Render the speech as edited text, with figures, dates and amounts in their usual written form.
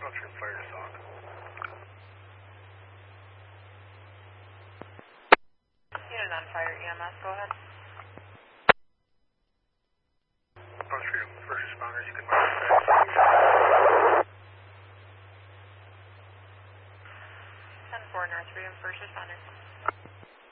Function fire stock. Unit on fire EMS, go ahead. Function first responders, you can mark that. 10-4 North Freedom, first responders.